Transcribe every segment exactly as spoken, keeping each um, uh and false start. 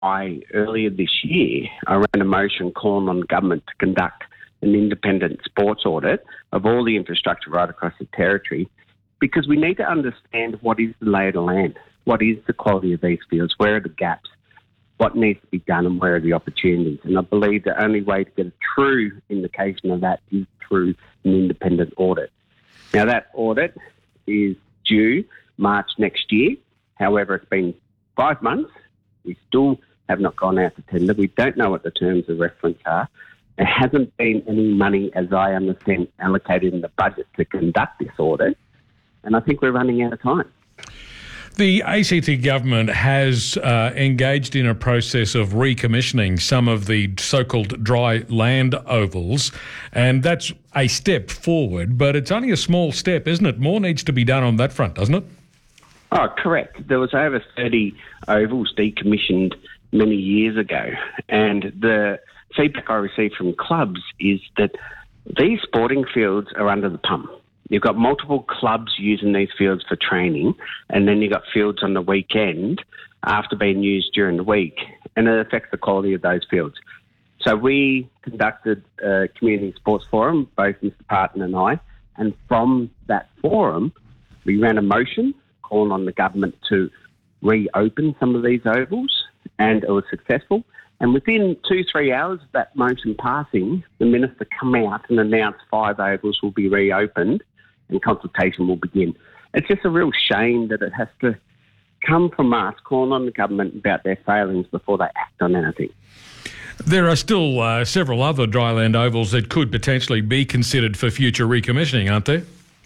I, earlier this year, I ran a motion calling on government to conduct an independent sports audit of all the infrastructure right across the territory, because we need to understand what is the lay of the land, what is the quality of these fields, where are the gaps, what needs to be done and where are the opportunities. And I believe the only way to get a true indication of that is through an independent audit. Now, that audit is due March next year. However, it's been five months. We still have not gone out to tender. We don't know what the terms of reference are. There hasn't been any money, as I understand, allocated in the budget to conduct this audit. And I think we're running out of time. The A C T government has uh, engaged in a process of recommissioning some of the so-called dry land ovals, and that's a step forward, but it's only a small step, isn't it? More needs to be done on that front, doesn't it? Oh, correct. There was over thirty ovals decommissioned many years ago, and the feedback I received from clubs is that these sporting fields are under the pump. You've got multiple clubs using these fields for training, and then you've got fields on the weekend after being used during the week, and it affects the quality of those fields. So we conducted a community sports forum, both Mister Parton and I, and from that forum, we ran a motion calling on the government to reopen some of these ovals, and it was successful. And within two, three hours of that motion passing, the minister came out and announced five ovals will be reopened and consultation will begin. It's just a real shame that it has to come from us calling on the government about their failings before they act on anything. There are still uh, several other dryland ovals that could potentially be considered for future recommissioning, aren't there?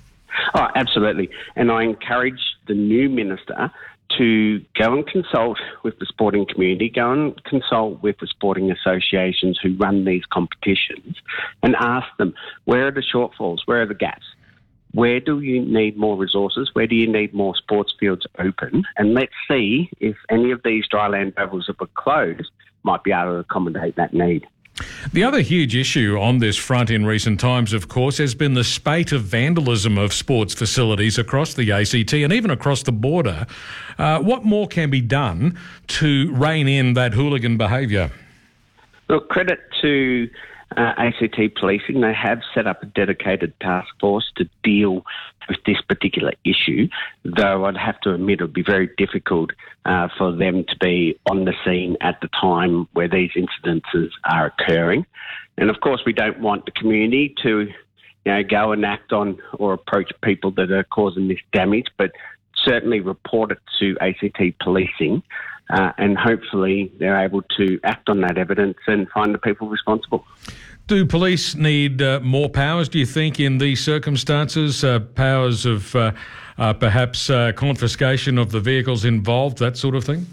Oh, absolutely. And I encourage the new minister to go and consult with the sporting community, go and consult with the sporting associations who run these competitions and ask them, where are the shortfalls, where are the gaps? Where do you need more resources? Where do you need more sports fields open? And let's see if any of these dryland ovals that were closed might be able to accommodate that need. The other huge issue on this front in recent times, of course, has been the spate of vandalism of sports facilities across the A C T and even across the border. Uh, what more can be done to rein in that hooligan behaviour? Look, credit to uh, A C T policing. They have set up a dedicated task force to deal with this particular issue, though I'd have to admit it would be very difficult uh, for them to be on the scene at the time where these incidences are occurring. And of course, we don't want the community to, you know, go and act on or approach people that are causing this damage, but certainly report it to A C T policing, uh, and hopefully they're able to act on that evidence and find the people responsible. Do police need uh, more powers, do you think, in these circumstances? Uh, powers of uh, uh, perhaps uh, confiscation of the vehicles involved, that sort of thing?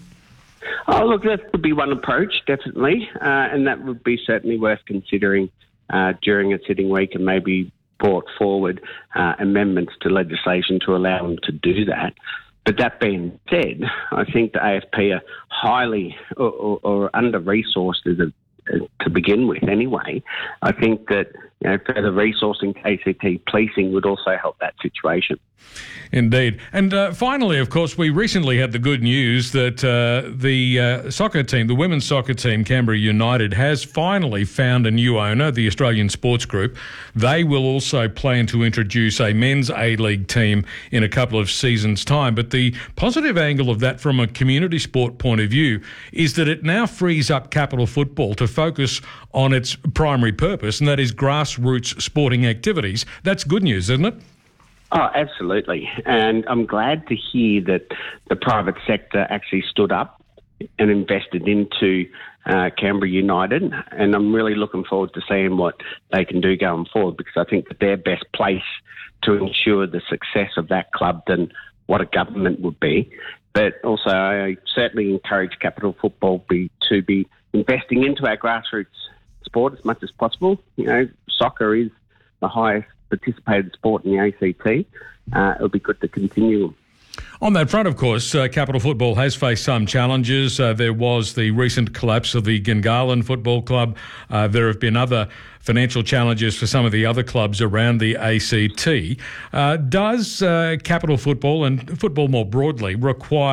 Oh, look, that would be one approach, definitely, uh, and that would be certainly worth considering uh, during a sitting week, and maybe brought forward uh, amendments to legislation to allow them to do that. But that being said, I think the A F P are highly or, or, or under-resourced as a to begin with anyway. I think that, you know, further resourcing A C T policing would also help that situation. Indeed. And uh, finally, of course, we recently had the good news that uh, the uh, soccer team, the women's soccer team, Canberra United, has finally found a new owner, the Australian Sports Group. They will also plan to introduce a men's A-League team in a couple of seasons' time. But the positive angle of that from a community sport point of view is that it now frees up Capital Football to focus on its primary purpose, and that is grassroots sporting activities. That's good news, isn't it? Oh, absolutely. And I'm glad to hear that the private sector actually stood up and invested into uh, Canberra United. And I'm really looking forward to seeing what they can do going forward, because I think that they're best placed to ensure the success of that club than what a government would be. But also, I certainly encourage Capital Football be, to be investing into our grassroots sport as much as possible. You know, soccer is the highest participated sport in the A C T. Uh, it'll be good to continue. On that front, of course, uh, Capital Football has faced some challenges. Uh, there was the recent collapse of the Gungahlin Football Club. Uh, there have been other financial challenges for some of the other clubs around the A C T. Uh, does uh, Capital Football and football more broadly require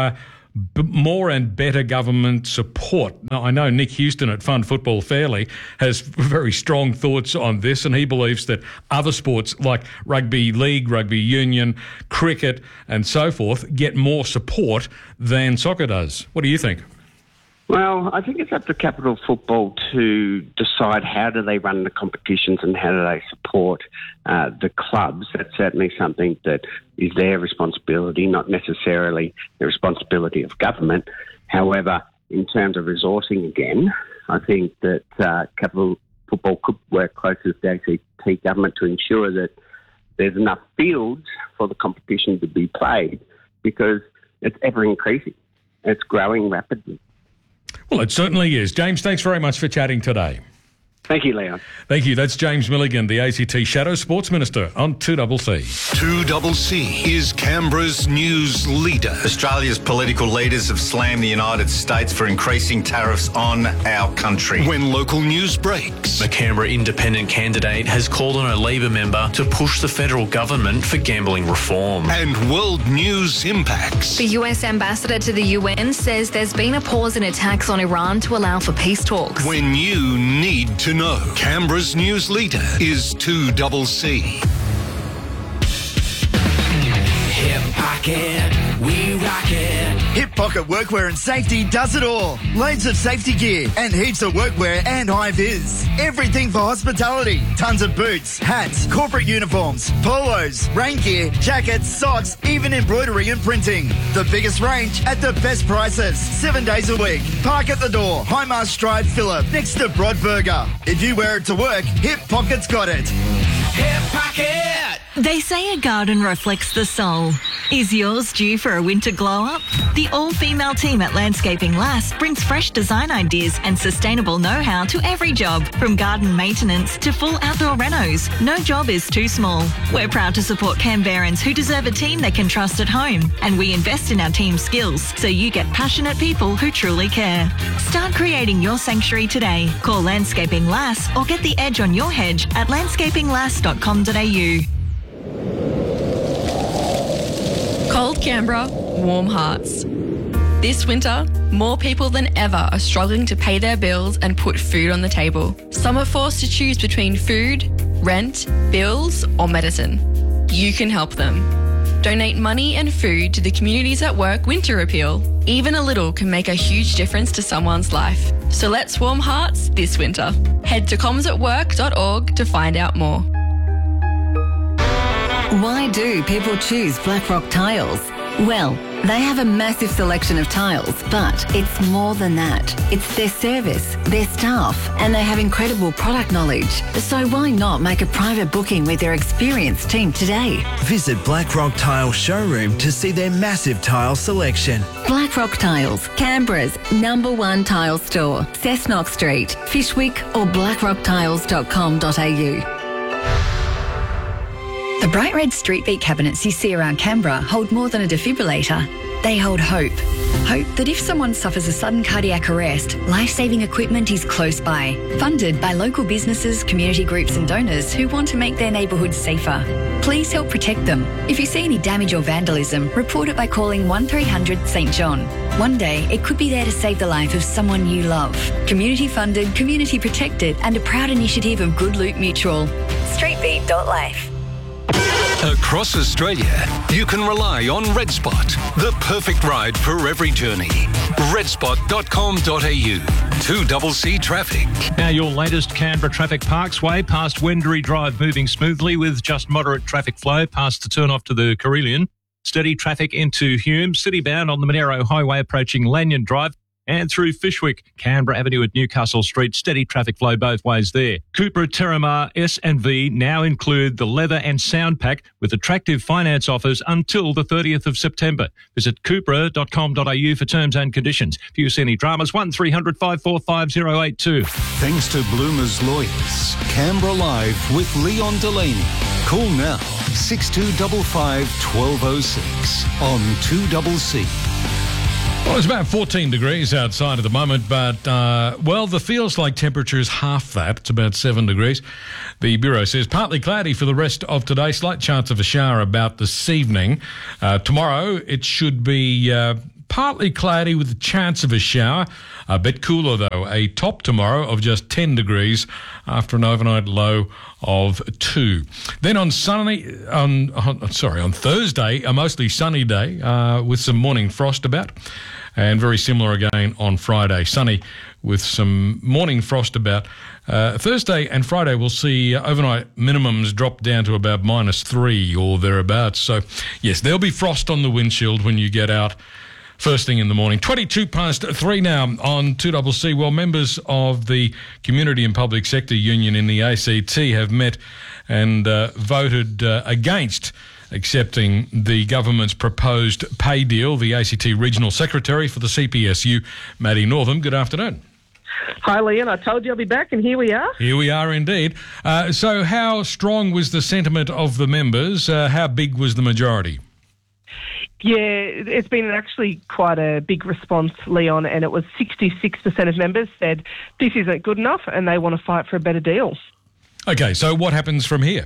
b- more and better government support. Now, I know Nick Houston at Fund Football Fairly has very strong thoughts on this, and he believes that other sports like rugby league, rugby union, cricket and so forth get more support than soccer does. What do you think? Well, I think it's up to Capital Football to decide how do they run the competitions and how do they support uh, the clubs. That's certainly something that is their responsibility, not necessarily the responsibility of government. However, in terms of resourcing again, I think that uh, Capital Football could work closely with the A C T government to ensure that there's enough fields for the competition to be played, because it's ever increasing. It's growing rapidly. Well, it certainly is. James, thanks very much for chatting today. Thank you, Leon. Thank you. That's James Milligan, the A C T Shadow Sports Minister on two C C. two C C is Canberra's news leader. Australia's political leaders have slammed the United States for increasing tariffs on our country. When local news breaks, a Canberra independent candidate has called on a Labor member to push the federal government for gambling reform. And world news impacts. The U S ambassador to the U N says there's been a pause in attacks on Iran to allow for peace talks. When you need to know, Canberra's news leader is two C C. Hip Pocket, we rock it. Hip Pocket Workwear and Safety does it all. Loads of safety gear and heaps of workwear and high-vis. Everything for hospitality. Tons of boots, hats, corporate uniforms, polos, rain gear, jackets, socks, even embroidery and printing. The biggest range at the best prices. Seven days a week. Park at the door. Highmast Drive, Phillip, next to Broadburger. If you wear it to work, Hip Pocket's got it. Hip Pocket! They say a garden reflects the soul. Is yours due for a winter glow-up? The all-female team at Landscaping Lass brings fresh design ideas and sustainable know-how to every job, from garden maintenance to full outdoor renos. No job is too small. We're proud to support Canberrans who deserve a team they can trust at home, and we invest in our team's skills so you get passionate people who truly care. Start creating your sanctuary today. Call Landscaping Lass or get the edge on your hedge at landscaping lass dot com dot a u. Cold Canberra, warm hearts. This winter, more people than ever are struggling to pay their bills and put food on the table. Some are forced to choose between food, rent, bills, or medicine. You can help them. Donate money and food to the Communities at Work Winter Appeal. Even a little can make a huge difference to someone's life. So let's warm hearts this winter. Head to comms at work dot org to find out more. Why do people choose Blackrock Tiles? Well, they have a massive selection of tiles, but it's more than that. It's their service, their staff, and they have incredible product knowledge. So why not make a private booking with their experienced team today? Visit Blackrock Tile Showroom to see their massive tile selection. Blackrock Tiles, Canberra's number one tile store. Cessnock Street, Fishwick or blackrock tiles dot com dot a u. The bright red street beat cabinets you see around Canberra hold more than a defibrillator. They hold hope. Hope that if someone suffers a sudden cardiac arrest, life-saving equipment is close by. Funded by local businesses, community groups and donors who want to make their neighbourhoods safer. Please help protect them. If you see any damage or vandalism, report it by calling one three hundred St John. One day, it could be there to save the life of someone you love. Community funded, community protected and a proud initiative of Good Loot Mutual. streetbeat dot life. Across Australia, you can rely on RedSpot, the perfect ride for every journey. red spot dot com dot a u. two C C traffic. Now your latest Canberra traffic. Parksway past Wendouree Drive moving smoothly with just moderate traffic flow past the turn off to the Carillion. Steady traffic into Hume, city-bound on the Monero Highway approaching Lanyon Drive. And through Fishwick, Canberra Avenue at Newcastle Street, steady traffic flow both ways there. Cupra Terramar S and V now include the leather and sound pack with attractive finance offers until the thirtieth of September. Visit cupra dot com dot a u for terms and conditions. If you see any dramas, one three hundred five four five zero eight two. Thanks to Bloomer's Lawyers, Canberra Live with Leon Delaney. Call now, six two five five, one two zero six on two C C. Well, it's about fourteen degrees outside at the moment, but, uh, well, the feels like temperature is half that. It's about seven degrees. The Bureau says partly cloudy for the rest of today. Slight chance of a shower about this evening. Uh, tomorrow, it should be uh, partly cloudy with a chance of a shower. A bit cooler, though. A top tomorrow of just ten degrees after an overnight low of two. Then on sunny, on, on sorry, on Thursday, a mostly sunny day uh, with some morning frost about. And very similar again on Friday. Sunny with some morning frost about. Uh, Thursday and Friday we'll see overnight minimums drop down to about minus three or thereabouts. So, yes, there'll be frost on the windshield when you get out first thing in the morning. twenty-two past three now on two C C. Well, members of the Community and Public Sector Union in the A C T have met and uh, voted uh, against accepting the government's proposed pay deal. The A C T Regional Secretary for the C P S U, Maddie Northam. Good afternoon. Hi, Leon. I told you I'll be back, and here we are. Here we are indeed. Uh, so how strong was the sentiment of the members? Uh, how big was the majority? Yeah, it's been actually quite a big response, Leon, and it was sixty-six percent of members said this isn't good enough and they want to fight for a better deal. Okay, so what happens from here?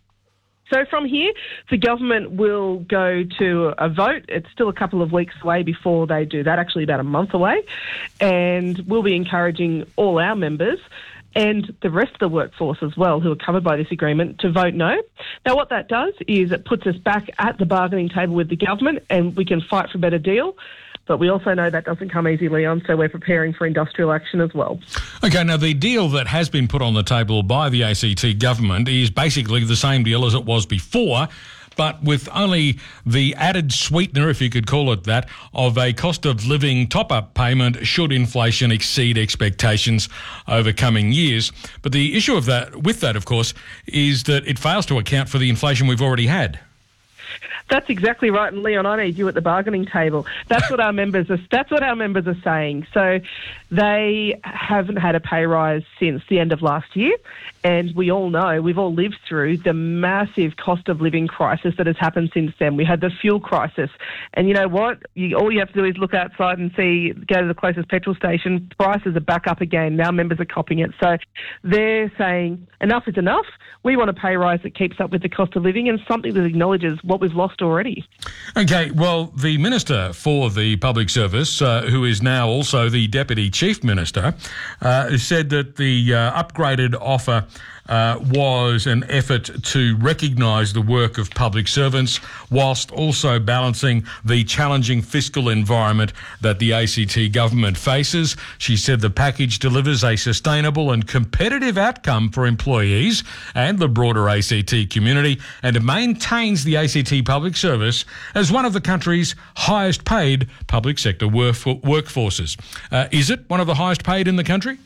So from here, the government will go to a vote. It's still a couple of weeks away before they do that, actually about a month away. And we'll be encouraging all our members and the rest of the workforce as well who are covered by this agreement to vote no. Now, what that does is it puts us back at the bargaining table with the government and we can fight for a better deal. But we also know that doesn't come easy, Leon, so we're preparing for industrial action as well. Okay, now the deal that has been put on the table by the A C T government is basically the same deal as it was before, but with only the added sweetener, if you could call it that, of a cost of living top-up payment should inflation exceed expectations over coming years. But the issue of that, with that, of course, is that it fails to account for the inflation we've already had. That's exactly right, and Leon, I need you at the bargaining table. That's what our members are. That's what our members are saying. So, they haven't had a pay rise since the end of last year, and we all know we've all lived through the massive cost of living crisis that has happened since then. We had the fuel crisis, and you know what? You, all you have to do is look outside and see, go to the closest petrol station. Prices are back up again. Now members are copping it. So, they're saying enough is enough. We want a pay rise that keeps up with the cost of living and something that acknowledges what we've lost already. Okay, well, the Minister for the Public Service, uh, who is now also the Deputy Chief Minister, uh, said that the uh, upgraded offer uh, was an effort to recognise the work of public servants whilst also balancing the challenging fiscal environment that the A C T government faces. She said the package delivers a sustainable and competitive outcome for employees and the broader A C T community, and it maintains the A C T Public Service as one of the country's highest paid public sector work- workforces. Uh, is it one of the highest paid in the country?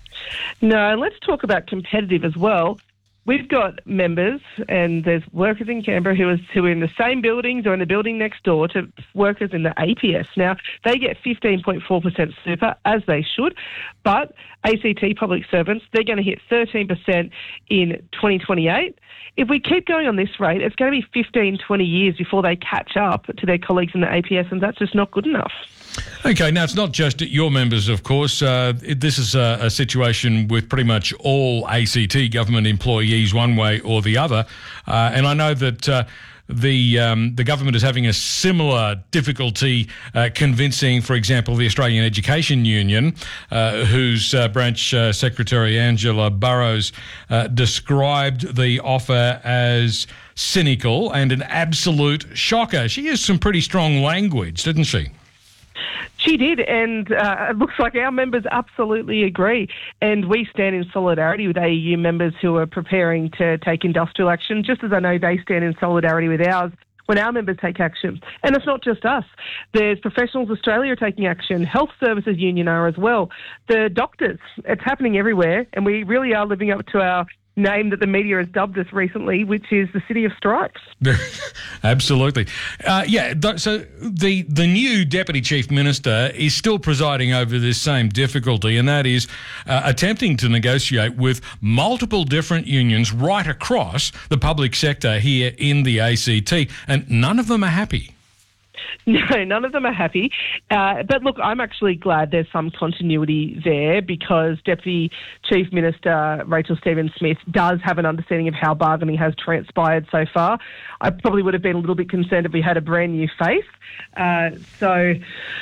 No, let's talk about competitive as well. We've got members and there's workers in Canberra who, is, who are in the same buildings or in the building next door to workers in the A P S. Now, they get fifteen point four percent super, as they should, but A C T public servants, they're going to hit thirteen percent in twenty twenty-eight. If we keep going on this rate, it's going to be fifteen, twenty years before they catch up to their colleagues in the A P S, and that's just not good enough. Okay, now it's not just your members, of course. Uh, it, this is a, a situation with pretty much all A C T government employees one way or the other. Uh, and I know that uh, the um, the government is having a similar difficulty uh, convincing, for example, the Australian Education Union, uh, whose uh, branch uh, secretary, Angela Burrows, uh, described the offer as cynical and an absolute shocker. She used some pretty strong language, didn't she? She did, and uh, it looks like our members absolutely agree. And we stand in solidarity with A E U members who are preparing to take industrial action, just as I know they stand in solidarity with ours when our members take action. And it's not just us. There's Professionals Australia are taking action. Health Services Union are as well. The doctors, it's happening everywhere, and we really are living up to our name that the media has dubbed us recently, which is the City of Strikes. Absolutely. Uh, yeah, th- so the, the new Deputy Chief Minister is still presiding over this same difficulty, and that is uh, attempting to negotiate with multiple different unions right across the public sector here in the A C T, and none of them are happy. No, none of them are happy. Uh, but look, I'm actually glad there's some continuity there because Deputy Chief Minister Rachel Stephen-Smith does have an understanding of how bargaining has transpired so far. I probably would have been a little bit concerned if we had a brand new face. Uh, so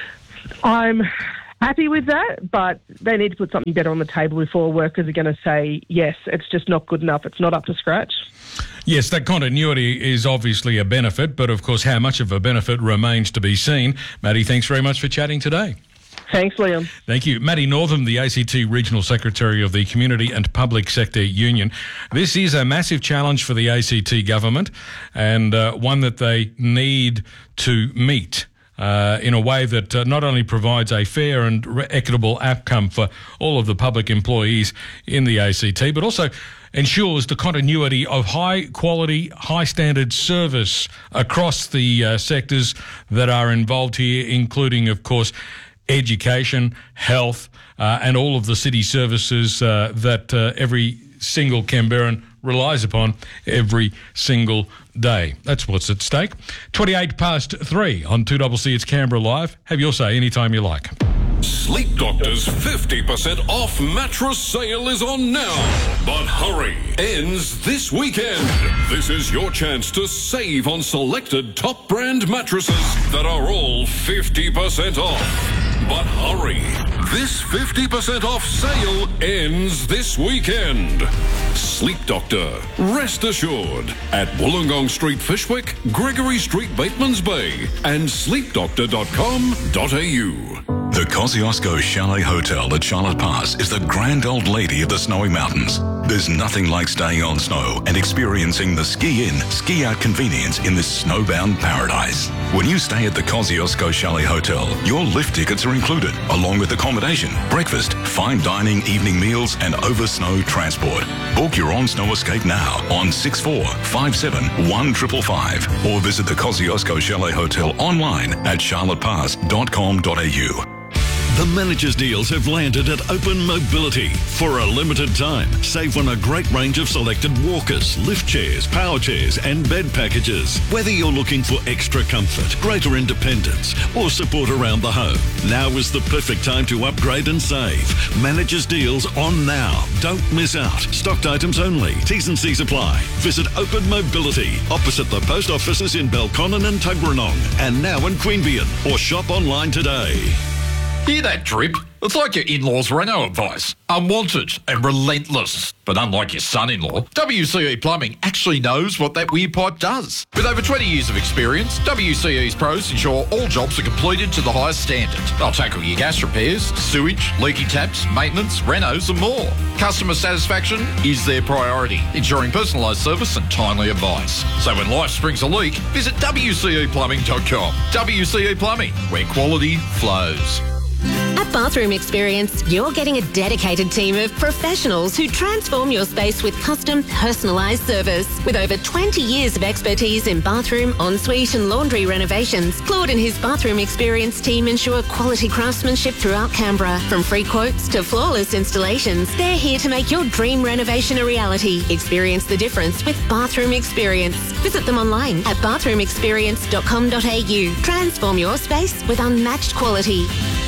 I'm happy with that, but they need to put something better on the table before workers are going to say, yes, it's just not good enough, it's not up to scratch. Yes, that continuity is obviously a benefit, but of course how much of a benefit remains to be seen. Maddie, thanks very much for chatting today. Thanks, Liam. Thank you. Maddie Northam, the A C T Regional Secretary of the Community and Public Sector Union. This is a massive challenge for the A C T government and uh, one that they need to meet uh, in a way that uh, not only provides a fair and re- equitable outcome for all of the public employees in the A C T, but also ensures the continuity of high quality, high standard service across the uh, sectors that are involved here, including, of course, education, health, uh, and all of the city services uh, that uh, every single Canberran relies upon every single day. That's what's at stake. twenty-eight past three on two C C, it's Canberra Live. Have your say anytime you like. Sleep Doctor's fifty percent off mattress sale is on now. But hurry, ends this weekend. This is your chance to save on selected top brand mattresses that are all fifty percent off. But hurry, this fifty percent off sale ends this weekend. Sleep Doctor, rest assured, at Wollongong Street, Fishwick, Gregory Street, Batemans Bay, and sleep doctor dot com dot a u. The Kosciuszko Chalet Hotel at Charlotte Pass is the grand old lady of the snowy mountains. There's nothing like staying on snow and experiencing the ski-in, ski-out convenience in this snowbound paradise. When you stay at the Kosciuszko Chalet Hotel, your lift tickets are included, along with accommodation, breakfast, fine dining, evening meals, and over-snow transport. Book your on-snow escape now on six four five seven one five five five or visit the Kosciuszko Chalet Hotel online at charlotte pass dot com dot a u. The managers' deals have landed at Open Mobility. For a limited time, save on a great range of selected walkers, lift chairs, power chairs and bed packages. Whether you're looking for extra comfort, greater independence or support around the home, now is the perfect time to upgrade and save. Managers' deals on now. Don't miss out. Stocked items only. T's and C's apply. Visit Open Mobility opposite the post offices in Belconnen and Tuggeranong and now in Queanbeyan, or shop online today. Hear that drip? It's like your in-laws' reno advice. Unwanted and relentless. But unlike your son-in-law, W C E Plumbing actually knows what that weird pipe does. With over twenty years of experience, W C E's pros ensure all jobs are completed to the highest standard. They'll tackle your gas repairs, sewage, leaky taps, maintenance, renos and more. Customer satisfaction is their priority, ensuring personalised service and timely advice. So when life springs a leak, visit w c e plumbing dot com. W C E Plumbing, where quality flows. At Bathroom Experience, you're getting a dedicated team of professionals who transform your space with custom, personalised service. With over twenty years of expertise in bathroom, ensuite and laundry renovations, Claude and his Bathroom Experience team ensure quality craftsmanship throughout Canberra. From free quotes to flawless installations, they're here to make your dream renovation a reality. Experience the difference with Bathroom Experience. Visit them online at bathroom experience dot com dot a u. Transform your space with unmatched quality.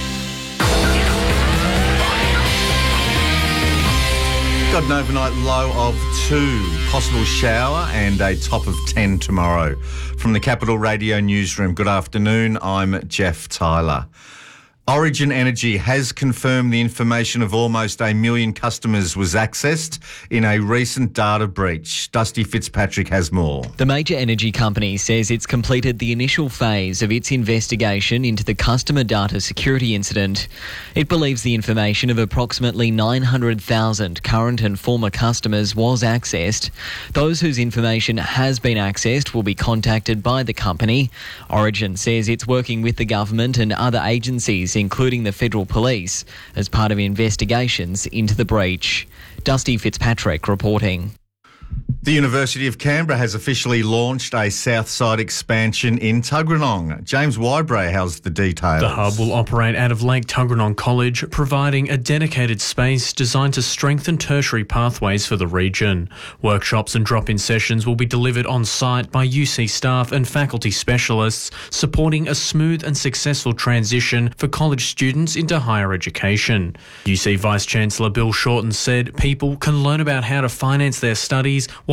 Got an overnight low of two, possible shower and a top of ten tomorrow. From the Capital Radio Newsroom, good afternoon, I'm Jeff Tyler. Origin Energy has confirmed the information of almost a million customers was accessed in a recent data breach. Dusty Fitzpatrick has more. The major energy company says it's completed the initial phase of its investigation into the customer data security incident. It believes the information of approximately nine hundred thousand current and former customers was accessed. Those whose information has been accessed will be contacted by the company. Origin says it's working with the government and other agencies, including the Federal Police, as part of investigations into the breach. Dusty Fitzpatrick reporting. The University of Canberra has officially launched a Southside expansion in Tuggeranong. James Wybray has the details. The hub will operate out of Lake Tuggeranong College, providing a dedicated space designed to strengthen tertiary pathways for the region. Workshops and drop-in sessions will be delivered on site by U C staff and faculty specialists, supporting a smooth and successful transition for college students into higher education. U C Vice-Chancellor Bill Shorten said people can learn about how to finance their studies while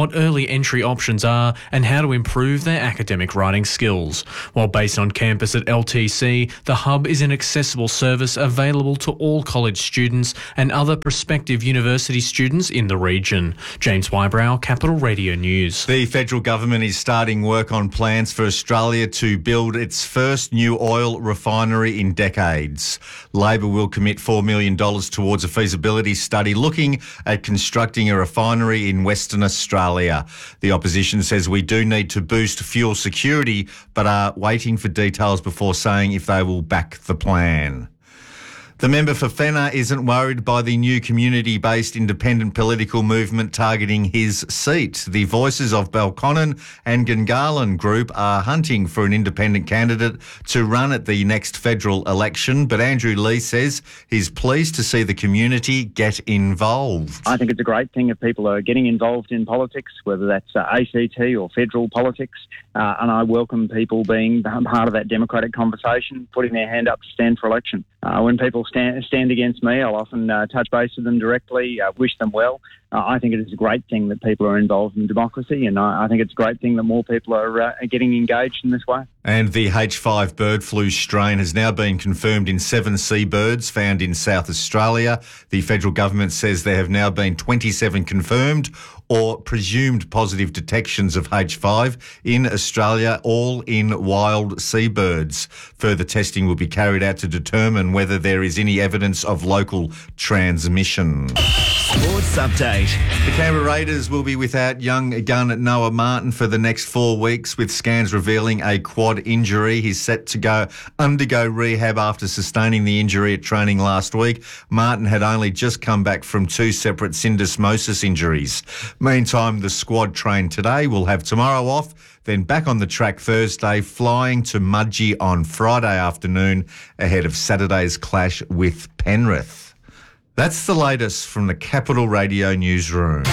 what early entry options are and how to improve their academic writing skills. While based on campus at L T C, the Hub is an accessible service available to all college students and other prospective university students in the region. James Wybrow, Capital Radio News. The federal government is starting work on plans for Australia to build its first new oil refinery in decades. Labor will commit four million dollars towards a feasibility study looking at constructing a refinery in Western Australia. The opposition says we do need to boost fuel security, but are waiting for details before saying if they will back the plan. The member for Fenner isn't worried by the new community-based independent political movement targeting his seat. The voices of Belconnen and Gungahlin Group are hunting for an independent candidate to run at the next federal election, but Andrew Lee says he's pleased to see the community get involved. I think it's a great thing if people are getting involved in politics, whether that's uh, A C T or federal politics, uh, and I welcome people being part of that democratic conversation, putting their hand up to stand for election. Uh, when people stand, stand against me, I'll often uh, touch base with them directly, uh, wish them well. Uh, I think it is a great thing that people are involved in democracy, and I, I think it's a great thing that more people are uh, getting engaged in this way. And the H five bird flu strain has now been confirmed in seven seabirds found in South Australia. The federal government says there have now been twenty-seven confirmed or presumed positive detections of H five in Australia, all in wild seabirds. Further testing will be carried out to determine whether there is any evidence of local transmission. Sports update. The Canberra Raiders will be without young gun Noah Martin for the next four weeks, with scans revealing a quad injury. He's set to go undergo rehab after sustaining the injury at training last week. Martin had only just come back from two separate syndesmosis injuries. Meantime, the squad trained today, will have tomorrow off, then back on the track Thursday, flying to Mudgee on Friday afternoon ahead of Saturday's clash with Penrith. That's the latest from the Capital Radio newsroom.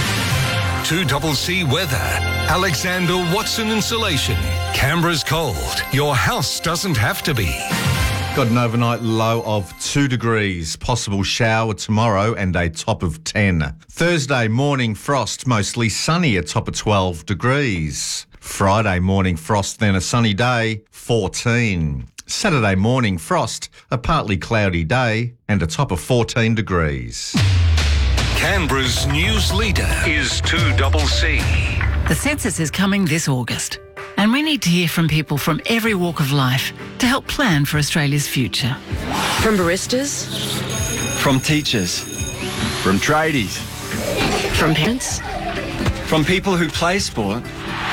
two C C weather. Alexander Watson Insulation. Canberra's cold. Your house doesn't have to be. Got an overnight low of two degrees, possible shower tomorrow and a top of ten. Thursday morning frost, mostly sunny, a top of twelve degrees. Friday morning frost, then a sunny day, fourteen. Saturday morning frost, a partly cloudy day and a top of fourteen degrees. Canberra's news leader is two C C. The census is coming this August, and we need to hear from people from every walk of life to help plan for Australia's future. From baristas, from teachers, from tradies, from parents, from people who play sport,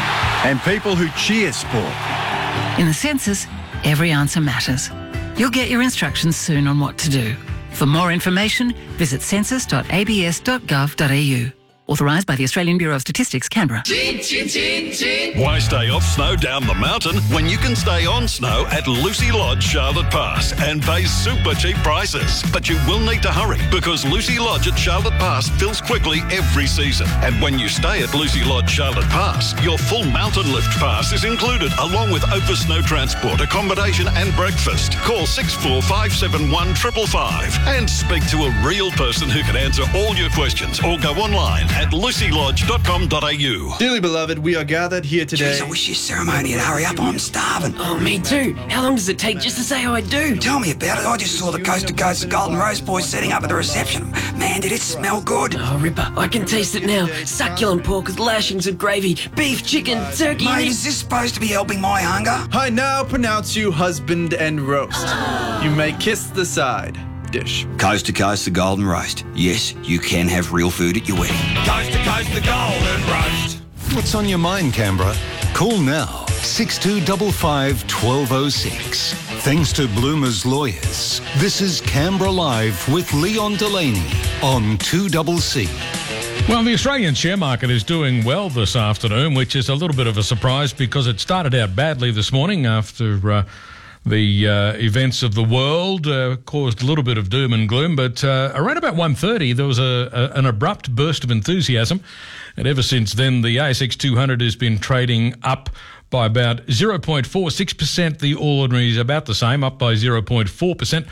and people who cheer sport. In the census, every answer matters. You'll get your instructions soon on what to do. For more information, visit census dot a b s dot gov dot a u. Authorised by the Australian Bureau of Statistics, Canberra. Chin, chin, chin, chin. Why stay off snow down the mountain when you can stay on snow at Lucy Lodge, Charlotte Pass, and pay super cheap prices? But you will need to hurry, because Lucy Lodge at Charlotte Pass fills quickly every season. And when you stay at Lucy Lodge, Charlotte Pass, your full mountain lift pass is included, along with over snow transport, accommodation and breakfast. Call six four five seven one five five five and speak to a real person who can answer all your questions, or go online at lucy lodge dot com dot a u. Dearly beloved, we are gathered here today. Jeez, I wish your ceremony would hurry up. I'm starving. Oh, me too. How long does it take just to say I do? Tell me about it. I just saw the Coast to Coast the Golden Rose boys setting up at the reception. Man, did it smell good. Oh, Ripper, I can taste it now. Succulent pork with lashings of gravy, beef, chicken, turkey... Mate, is this supposed to be helping my hunger? I now pronounce you husband and roast. You may kiss the side dish. Coast to Coast the Golden Roast. Yes, you can have real food at your wedding. Coast to Coast the Golden Roast. What's on your mind, Canberra? Call now, six two five five, one two zero six. Thanks to Bloomer's Lawyers, this is Canberra Live with Leon Delaney on two C C. Well, the Australian share market is doing well this afternoon, which is a little bit of a surprise because it started out badly this morning after... Uh, The uh, events of the world uh, caused a little bit of doom and gloom, but uh, around about one thirty there was a, a, an abrupt burst of enthusiasm, and ever since then the A S X two hundred has been trading up by about zero point four six percent. The All Ordinary is about the same, up by zero point four percent,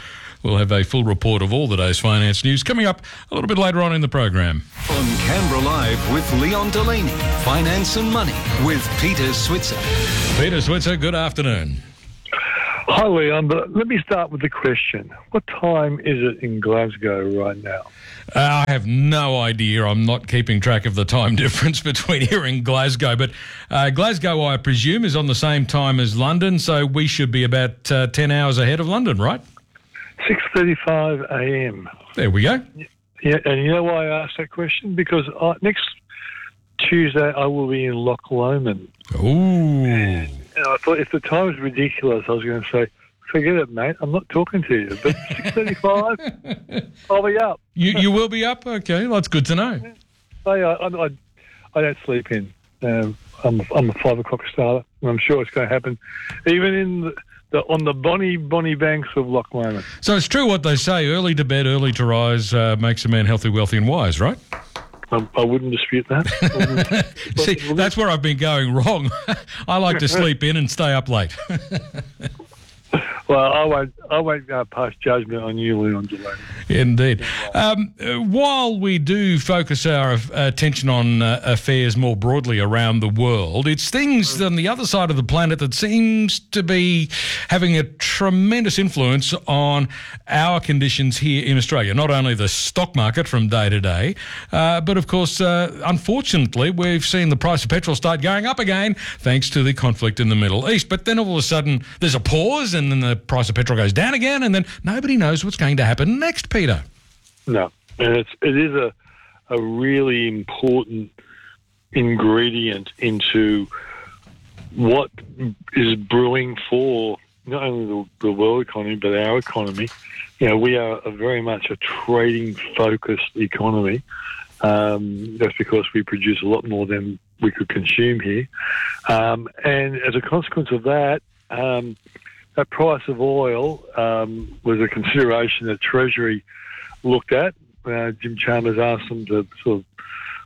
We'll have a full report of all the day's finance news coming up a little bit later on in the program. On Canberra Live with Leon Delaney. Finance and Money with Peter Switzer. Peter Switzer, good afternoon. Hi, Leon, but let me start with the question. What time is it in Glasgow right now? Uh, I have no idea. I'm not keeping track of the time difference between here and Glasgow. But uh, Glasgow, I presume, is on the same time as London, so we should be about uh, ten hours ahead of London, right? six thirty-five a m There we go. Yeah, and you know why I asked that question? Because I, next Tuesday I will be in Loch Lomond. Ooh. And, and I thought if the time is ridiculous, I was going to say, forget it, mate. I'm not talking to you. But six thirty-five, I'll be up. You you will be up? Okay, that's good to know. I, I, I, I don't sleep in. Um, I'm, I'm a five o'clock starter, and I'm sure it's going to happen, even in the, the, on the bonny, bonny banks of Loch Lomond. So it's true what they say, early to bed, early to rise uh, makes a man healthy, wealthy and wise, right? I, I wouldn't dispute that. See, that's where I've been going wrong. I like to sleep in and stay up late. Well, I won't. I won't uh, pass judgment on you, Leon Delaney. Indeed. Um, uh, while we do focus our uh, attention on uh, affairs more broadly around the world, it's things on the other side of the planet that seems to be having a tremendous influence on our conditions here in Australia. Not only the stock market from day to day, uh, but of course, uh, unfortunately, we've seen the price of petrol start going up again thanks to the conflict in the Middle East. But then all of a sudden, there's a pause, and then the price of petrol goes down again, and then nobody knows what's going to happen next, Peter. No, and it's it is a a really important ingredient into what is brewing for not only the, the world economy but our economy. You know, we are a very much a trading-focused economy. Um, that's because we produce a lot more than we could consume here, um, and as a consequence of that. Um, That price of oil um, was a consideration that Treasury looked at. Uh, Jim Chalmers asked them to sort of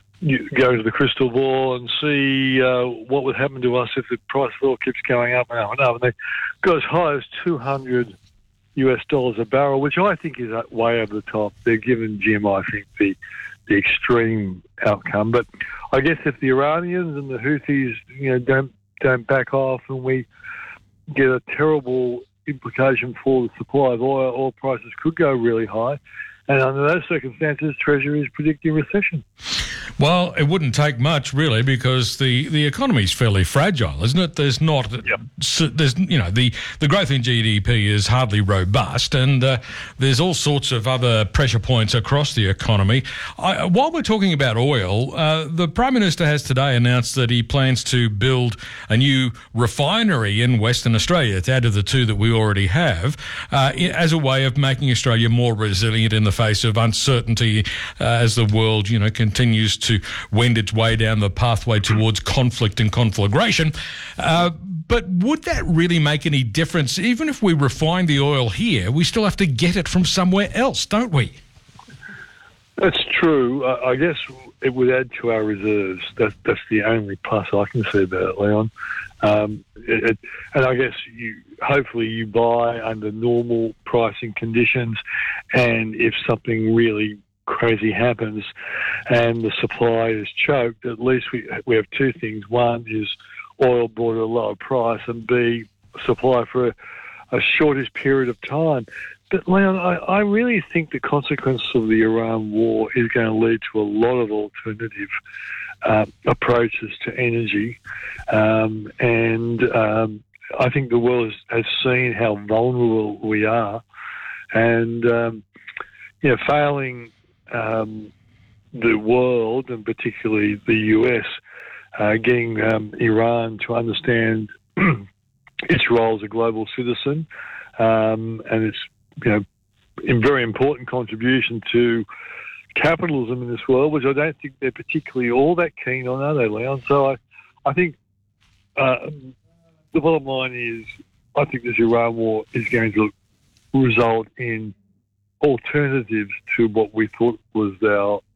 go to the crystal ball and see uh, what would happen to us if the price of oil keeps going up and up and up. And they go as high as two hundred U S dollars a barrel, which I think is way over the top. They're giving Jim, I think, the the extreme outcome. But I guess if the Iranians and the Houthis, you know, don't don't back off, and we get a terrible implication for the supply of oil, oil prices could go really high. And under those circumstances, Treasury is predicting recession. Well, it wouldn't take much, really, because the, the economy is fairly fragile, isn't it? There's not, yep. so there's you know, the, the growth in G D P is hardly robust, and uh, there's all sorts of other pressure points across the economy. I, while we're talking about oil, uh, the Prime Minister has today announced that he plans to build a new refinery in Western Australia to add to the two that we already have, uh, as a way of making Australia more resilient in the face of uncertainty uh, as the world, you know, continues to wend its way down the pathway towards conflict and conflagration. Uh, but would that really make any difference? Even if we refine the oil here, we still have to get it from somewhere else, don't we? That's true. Uh, I guess it would add to our reserves. That, that's the only plus I can see about it, Leon. Um, it, it, and I guess you hopefully you buy under normal pricing conditions, and if something really crazy happens and the supply is choked, at least we we have two things. One is oil bought at a lower price, and B, supply for a, a shortest period of time. But, Leon, I, I really think the consequence of the Iran war is going to lead to a lot of alternative uh, approaches to energy. Um, and um, I think the world has, has seen how vulnerable we are. And, um, you know, failing um, the world, and particularly the U S, uh, getting um, Iran to understand its role as a global citizen um, and its you know, a very important contribution to capitalism in this world, which I don't think they're particularly all that keen on, are they, Leon? So I, I think uh, the bottom line is I think this Iran war is going to result in alternatives to what we thought was our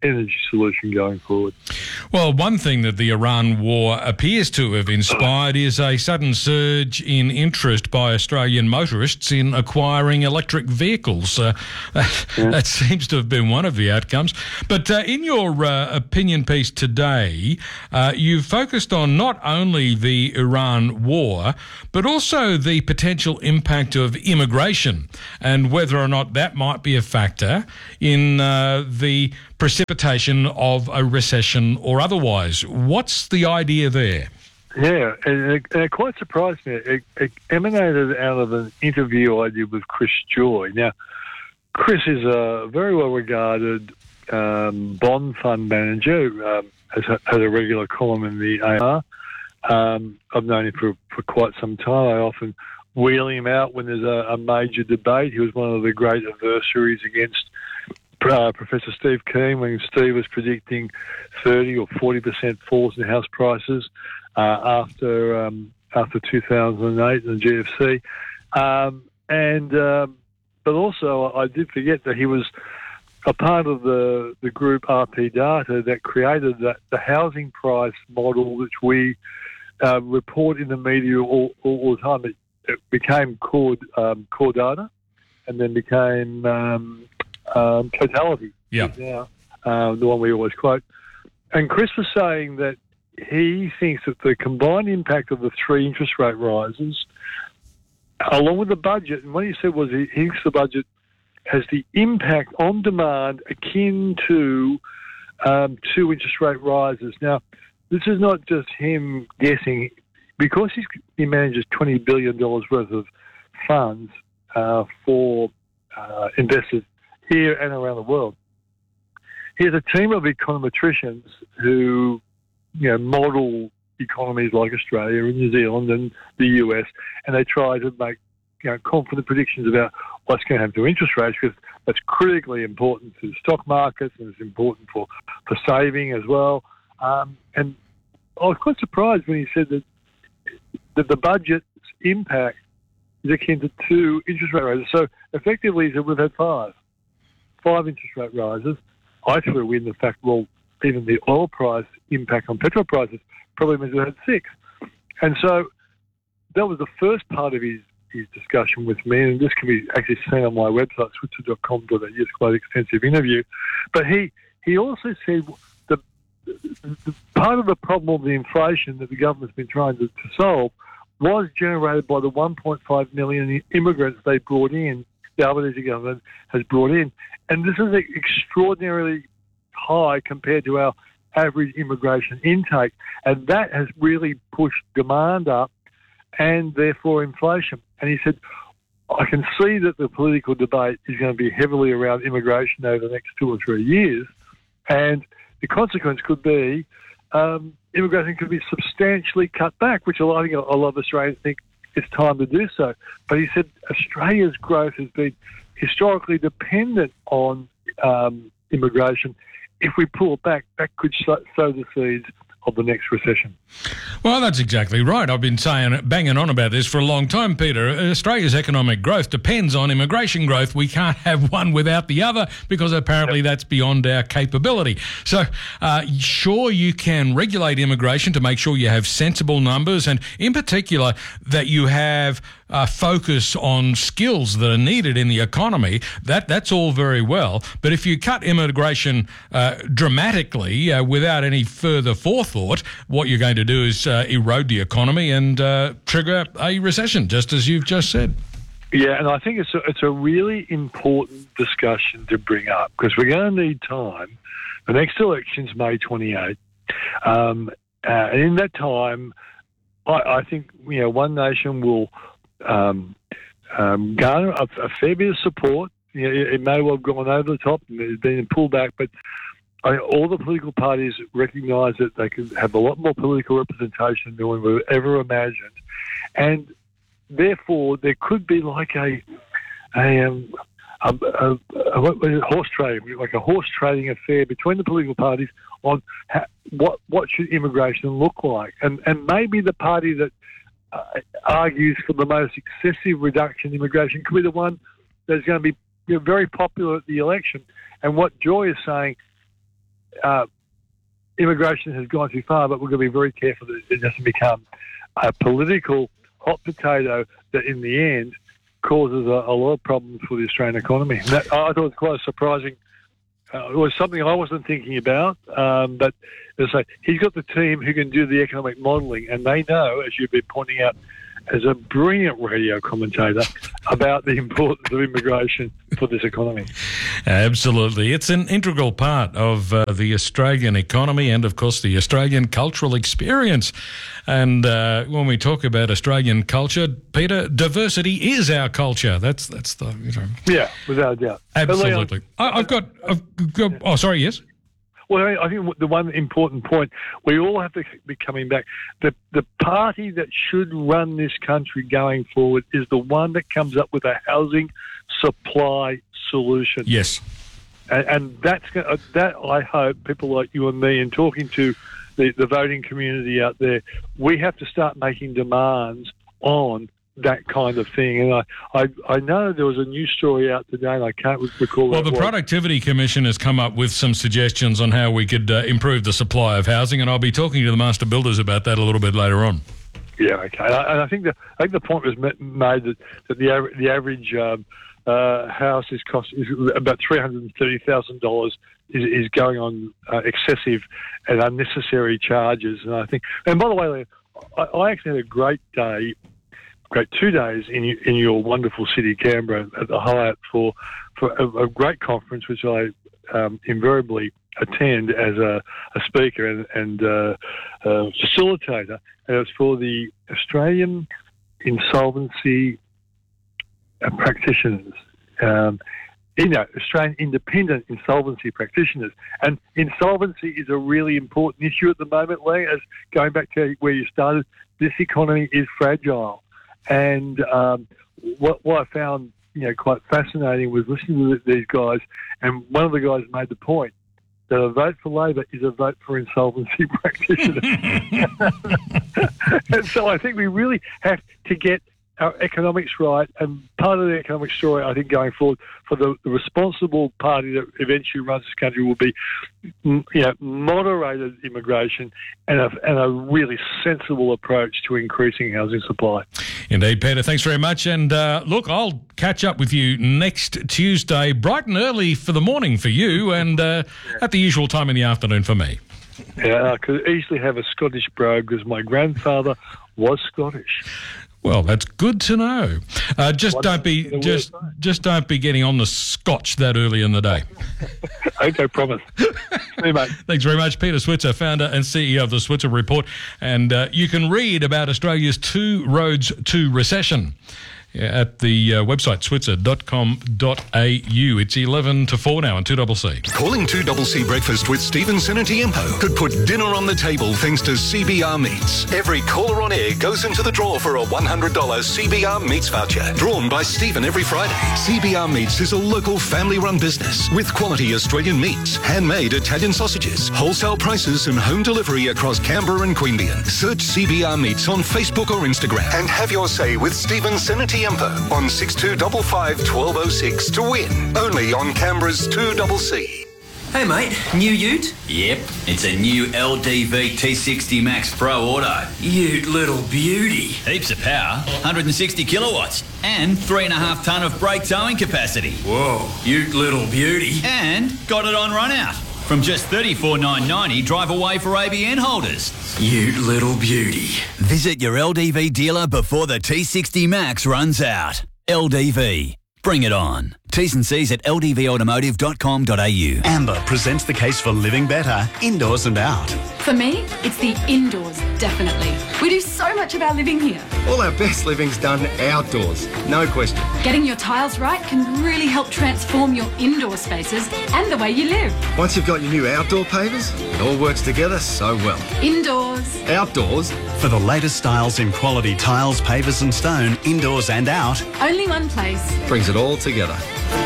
energy solution going forward. Well, one thing that the Iran war appears to have inspired is a sudden surge in interest by Australian motorists in acquiring electric vehicles. Uh, that, yeah. that seems to have been one of the outcomes. But uh, in your uh, opinion piece today, uh, you've focused on not only the Iran war, but also the potential impact of immigration and whether or not that might be a factor in uh, the precipitation of a recession or otherwise. What's the idea there? Yeah, and it, and it quite surprised me. It, it emanated out of an interview I did with Chris Joy. Now, Chris is a very well-regarded um, bond fund manager, um, has, a, has a regular column in the A R. Um, I've known him for, for quite some time. I often wheel him out when there's a, a major debate. He was one of the great adversaries against Uh, Professor Steve Keen when Steve was predicting thirty or forty percent falls in house prices uh, after um, after two thousand eight and the G F C. Um, and um, but also I did forget that he was a part of the, the group R P Data that created that, the housing price model which we uh, report in the media all, all, all the time. It, it became Core, um, Core Data and then became... Um, Um, totality, yeah, now, uh, the one we always quote. And Chris was saying that he thinks that the combined impact of the three interest rate rises, along with the budget, and what he said was he thinks the budget has the impact on demand akin to um, two interest rate rises. Now, this is not just him guessing, because he's, he manages twenty billion dollars worth of funds uh, for uh, investors here and around the world. He has a team of econometricians who, you know, model economies like Australia and New Zealand and the U S, and they try to make, you know, confident predictions about what's going to happen to interest rates, because that's critically important to the stock markets and it's important for, for saving as well. Um, and I was quite surprised when he said that, that the budget's impact is akin to two interest rate rises. So effectively, he said we've had five. Five interest rate rises. I threw in the fact, well, even the oil price impact on petrol prices probably means we had six. And so that was the first part of his, his discussion with me, and this can be actually seen on my website, switzer dot com dot a u. It's quite an extensive interview. But he, he also said the, the part of the problem of the inflation that the government's been trying to, to solve was generated by the one point five million immigrants they brought in, the Albanese government has brought in. And this is extraordinarily high compared to our average immigration intake. And that has really pushed demand up and therefore inflation. And he said, I can see that the political debate is going to be heavily around immigration over the next two or three years. And the consequence could be um, immigration could be substantially cut back, which I think a lot of Australians think it's time to do so. But he said Australia's growth has been historically dependent on um, immigration. If we pull it back, that could sow the seeds of the next recession. Well, that's exactly right. I've been saying, banging on about this for a long time, Peter. Australia's economic growth depends on immigration growth. We can't have one without the other because apparently yep. that's beyond our capability. So, uh, sure, you can regulate immigration to make sure you have sensible numbers, and in particular that you have uh, focus on skills that are needed in the economy. That that's all very well. But if you cut immigration uh, dramatically uh, without any further forethought, what you're going to do is uh, erode the economy and uh, trigger a recession, just as you've just said. Yeah, and I think it's a, it's a really important discussion to bring up, because we're going to need time. The next election's May twenty-eighth. Um, uh, and in that time, I, I think, you know, One Nation will um, um, garner a, a fair bit of support. You know, it, it may well have gone over the top and it's been pulled back, but I mean, all the political parties recognise that they can have a lot more political representation than we would ever imagined, and therefore there could be like a a, um, a, a, a, a horse trading, like a horse trading affair between the political parties on how, what what should immigration look like, and and maybe the party that uh, argues for the most excessive reduction in immigration could be the one that's going to be, you know, very popular at the election. And what Joy is saying, uh, immigration has gone too far, but we're going to be very careful that it doesn't become a political hot potato that in the end causes a, a lot of problems for the Australian economy. And that, I thought it was quite surprising. Uh, it was something I wasn't thinking about, um, but as I say, he's got the team who can do the economic modelling, and they know, as you've been pointing out, as a brilliant radio commentator, about the importance of immigration for this economy. Absolutely. It's an integral part of uh, the Australian economy and, of course, the Australian cultural experience. And uh, when we talk about Australian culture, Peter, diversity is our culture. That's that's the, you know. Yeah, without a doubt. Absolutely. I, I've got, I've got, oh, sorry, yes? Well, I think the one important point we all have to be coming back, the the party that should run this country going forward is the one that comes up with a housing supply solution. Yes. And, and that's gonna, that I hope people like you and me, and talking to the, the voting community out there, we have to start making demands on that kind of thing. And I, I, I know there was a news story out today, and I can't recall. Well, the Productivity Commission has come up with some suggestions on how we could uh, improve the supply of housing, and I'll be talking to the master builders about that a little bit later on. Yeah, okay. And I, and I think the I think the point was made that, that the average, the average um, uh, house is cost is about three hundred and thirty thousand dollars. Is, is going on uh, excessive and unnecessary charges, and I think. And by the way, I, I actually had a great day. Great two days in in your wonderful city, Canberra, at the Hyatt for for a, a great conference, which I um, invariably attend as a, a speaker and, and uh, uh, facilitator, and it was for the Australian insolvency practitioners. Um, you know, Australian independent insolvency practitioners. And insolvency is a really important issue at the moment, Lee, as going back to where you started, this economy is fragile. And um, what, what I found, you know, quite fascinating was listening to these guys, and one of the guys made the point that a vote for Labor is a vote for insolvency practitioners. And so I think we really have to get our economics right, and part of the economic story, I think, going forward for the, the responsible party that eventually runs this country will be, you know, moderated immigration and a, and a really sensible approach to increasing housing supply. Indeed, Peter. Thanks very much. And uh, look, I'll catch up with you next Tuesday, bright and early for the morning for you, and uh, at the usual time in the afternoon for me. Yeah, I could easily have a Scottish brogue because my grandfather was Scottish. Well, that's good to know. Uh, just what don't be just just don't be getting on the scotch that early in the day. Okay, promise. See you, mate. Thanks very much, Peter Switzer, founder and C E O of the Switzer Report. And uh, you can read about Australia's two roads to recession at the uh, website switzer dot com dot a u. It's eleven to four now on two C C. Calling two C C Breakfast with Stephen Senatiempo could put dinner on the table thanks to C B R Meats. Every caller on air goes into the draw for a one hundred dollars C B R Meats voucher, drawn by Stephen every Friday. C B R Meats is a local family-run business with quality Australian meats, handmade Italian sausages, wholesale prices and home delivery across Canberra and Queanbeyan. Search C B R Meats on Facebook or Instagram and have your say with Stephen Senatiempo on six two five five, one two zero six to win. Only on Canberra's two C C. Hey mate, new ute? Yep, it's a new L D V T sixty Max Pro Auto. Ute little beauty. Heaps of power, one hundred sixty kilowatts, and three and a half tonne of brake towing capacity. Whoa, ute little beauty. And got it on run out. From just thirty-four thousand nine hundred ninety dollars, drive away for A B N holders. Ute little beauty. Visit your L D V dealer before the T sixty Max runs out. L D V. Bring it on. T's and C's at l d v automotive dot com dot a u. Amber presents the case for living better, indoors and out. For me, it's the indoors, definitely. We do so much of our living here. All our best living's done outdoors, no question. Getting your tiles right can really help transform your indoor spaces and the way you live. Once you've got your new outdoor pavers, it all works together so well. Indoors. Outdoors. For the latest styles in quality tiles, pavers and stone, indoors and out. Only one place. Brings it all together.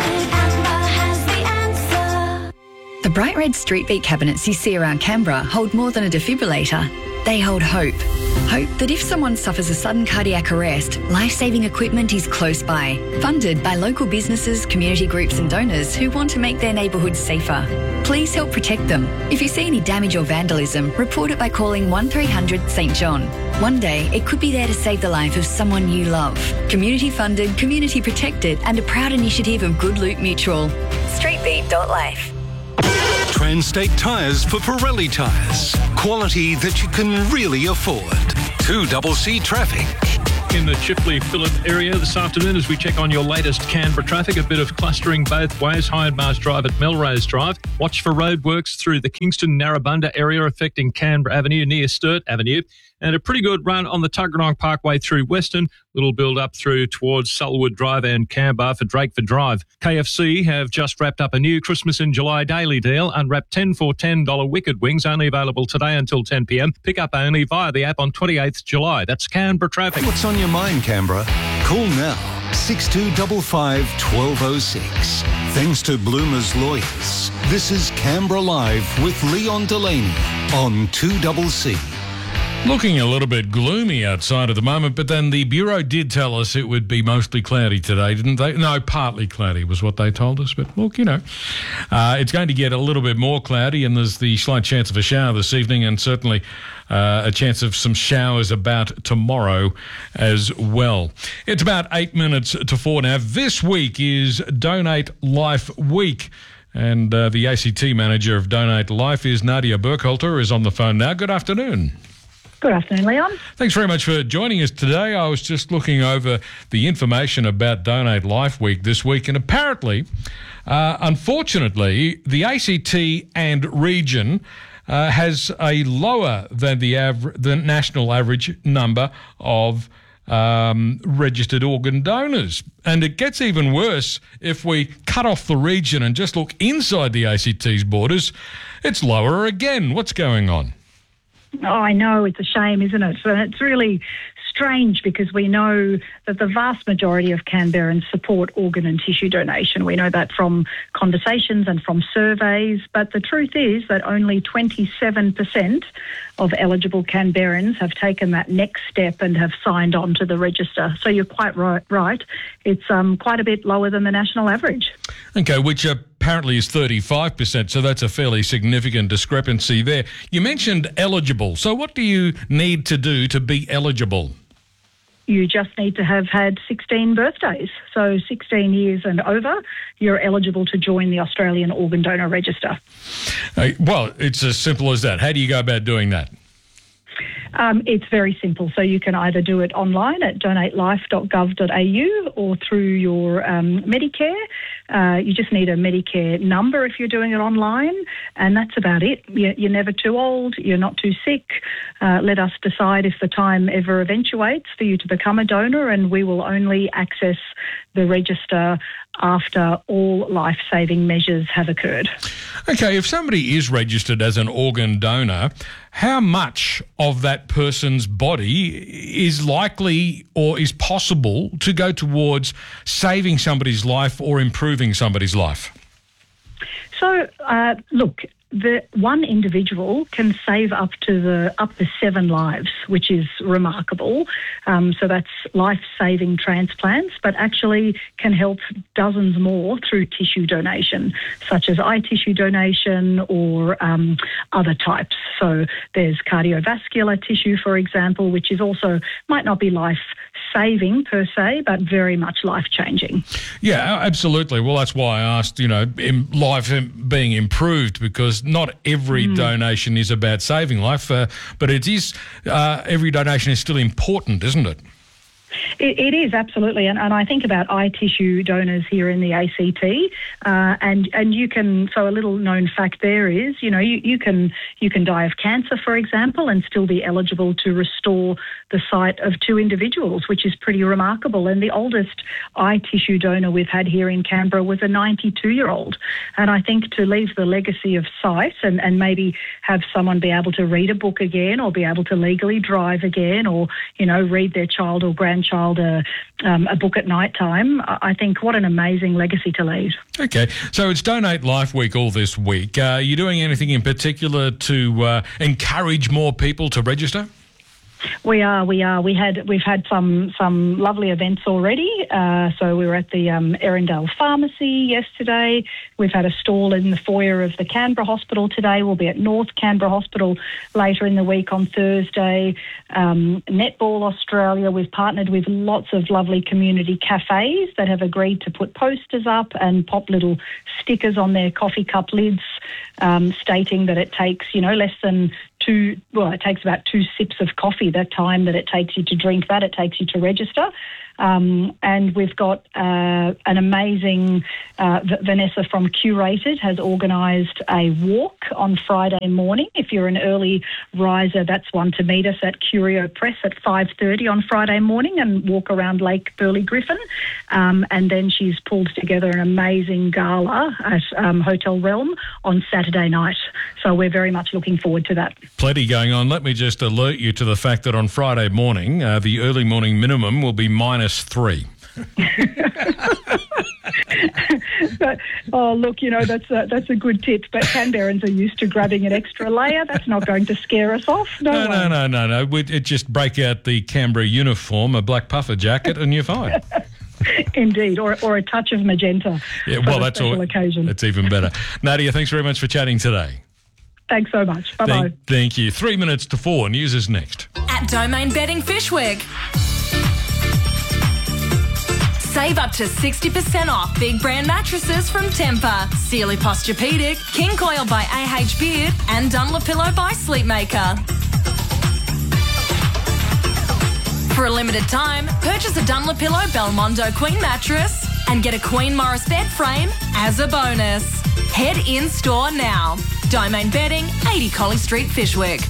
The bright red street beat cabinets you see around Canberra hold more than a defibrillator. They hold hope. Hope that if someone suffers a sudden cardiac arrest, life-saving equipment is close by. Funded by local businesses, community groups and donors who want to make their neighbourhoods safer. Please help protect them. If you see any damage or vandalism, report it by calling one three hundred St John. One day, it could be there to save the life of someone you love. Community funded, community protected, and a proud initiative of Good Loot Mutual. street beat dot life. Transtate Tyres for Pirelli tyres. Quality that you can really afford. two C C traffic. In the Chifley Phillip area this afternoon as we check on your latest Canberra traffic. A bit of clustering both ways. Hyde Mars Drive at Melrose Drive. Watch for roadworks through the Kingston Narrabundah area affecting Canberra Avenue near Sturt Avenue. And a pretty good run on the Tuggeranong Parkway through Western. Little build up through towards Selwood Drive and Canberra for Drakeford Drive. K F C have just wrapped up a new Christmas in July daily deal. Unwrap ten for ten dollars Wicked Wings, only available today until ten p m. Pick up only via the app on twenty-eighth of July. That's Canberra traffic. What's on your mind, Canberra? Call now. six two five five, one two zero six. Thanks to Bloomer's Lawyers. This is Canberra Live with Leon Delaney on two C C. Looking a little bit gloomy outside at the moment, but then the Bureau did tell us it would be mostly cloudy today, didn't they? No, partly cloudy was what they told us, but look, you know, uh, it's going to get a little bit more cloudy, and there's the slight chance of a shower this evening, and certainly uh, a chance of some showers about tomorrow as well. It's about eight minutes to four now. This week is Donate Life Week. And uh, the A C T manager of Donate Life is Nadia Burkhalter, is on the phone now. Good afternoon. Good afternoon, Leon. Thanks very much for joining us today. I was just looking over the information about Donate Life Week this week, and apparently, uh, unfortunately, the A C T and region uh, has a lower than the aver- the national average number of um, registered organ donors. And it gets even worse if we cut off the region and just look inside the A C T's borders. It's lower again. What's going on? Oh, I know. It's a shame, isn't it? So it's really strange because we know that the vast majority of Canberrans support organ and tissue donation. We know that from conversations and from surveys. But the truth is that only twenty-seven percent of eligible Canberrans have taken that next step and have signed on to the register. So you're quite right. right. It's um, quite a bit lower than the national average. Okay, which apparently is thirty-five percent, so that's a fairly significant discrepancy there. You mentioned eligible. So what do you need to do to be eligible? You just need to have had sixteen birthdays. So sixteen years and over, you're eligible to join the Australian Organ Donor Register. Uh, well, it's as simple as that. How do you go about doing that? Um, it's very simple. So you can either do it online at donate life dot gov dot a u or through your um, Medicare. Uh, you just need a Medicare number if you're doing it online, and that's about it. You're, you're never too old. You're not too sick. Uh, let us decide if the time ever eventuates for you to become a donor, and we will only access the register after all life-saving measures have occurred. Okay, if somebody is registered as an organ donor, how much of that person's body is likely or is possible to go towards saving somebody's life or improving somebody's life? So, uh, look, the one individual can save up to the up to seven lives, which is remarkable. Um, so that's life-saving transplants, but actually can help dozens more through tissue donation, such as eye tissue donation or um, other types. So there's cardiovascular tissue, for example, which is also might not be life-saving per se, but very much life-changing. Yeah, absolutely. Well, that's why I asked, you know, in life being improved, because not every mm. donation is about saving life, uh, but it is, uh, every donation is still important, isn't it? It, it is, absolutely. And, and I think about eye tissue donors here in the A C T, uh, and, and you can, so a little known fact there is, you know, you, you can you can die of cancer, for example, and still be eligible to restore the sight of two individuals, which is pretty remarkable. And the oldest eye tissue donor we've had here in Canberra was a ninety-two-year-old. And I think to leave the legacy of sight and, and maybe have someone be able to read a book again or be able to legally drive again or, you know, read their child or grandchild a, um, a book at night time, I think what an amazing legacy to leave. Okay, so it's Donate Life Week all this week. Uh, are you doing anything in particular to uh, encourage more people to register? We are, we are. We had, we've had some some lovely events already. Uh, so we were at the um, Erindale Pharmacy yesterday. We've had a stall in the foyer of the Canberra Hospital today. We'll be at North Canberra Hospital later in the week on Thursday. Um, Netball Australia, we've partnered with lots of lovely community cafes that have agreed to put posters up and pop little stickers on their coffee cup lids um, stating that it takes, you know, less than two, well, it takes about two sips of coffee, that time that it takes you to drink that, it takes you to register. Um, and we've got uh, an amazing, uh, v- Vanessa from Curated has organised a walk on Friday morning. If you're an early riser, that's one to meet us at Curio Press at five thirty on Friday morning and walk around Lake Burley Griffin. Um, and then she's pulled together an amazing gala at um, Hotel Realm on Saturday night. So we're very much looking forward to that. Plenty going on. Let me just alert you to the fact that on Friday morning, uh, the early morning minimum will be minus three. But, oh, look, you know, that's a, that's a good tip. But Canberrans are used to grabbing an extra layer. That's not going to scare us off. No, No, way. no, no, no, no. We'd it just break out the Canberra uniform, a black puffer jacket, and you're fine. Indeed, or or a touch of magenta. Yeah, for well, a that's special all. occasion. That's even better. Nadia, thanks very much for chatting today. Thanks so much. Bye bye. Thank, thank you. Three minutes to four. News is next. At Domain Bedding Fishwick. Save up to sixty percent off big brand mattresses from Tempur, Sealy Posturepedic, King Coil by A H Beard, and Dunlopillow by Sleepmaker. For a limited time, purchase a Dunlopillow Belmondo Queen mattress and get a Queen Morris bed frame as a bonus. Head in store now. Domain Bedding, eighty Colley Street, Fishwick.